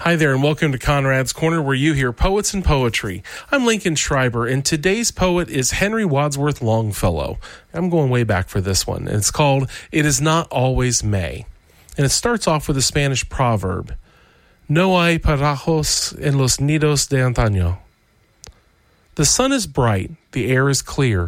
Hi there, and welcome to Conrad's Corner, where you hear poets and poetry. I'm Lincoln Schreiber, and today's poet is Henry Wadsworth Longfellow. I'm going way back for this one, and it's called It Is Not Always May. And it starts off with a Spanish proverb, No hay parajos en los nidos de antaño. The sun is bright, the air is clear,